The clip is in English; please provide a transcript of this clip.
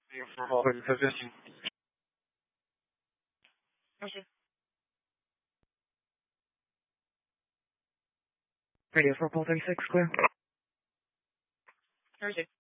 Informal position. Radio for Pole 36 clear. Thursday.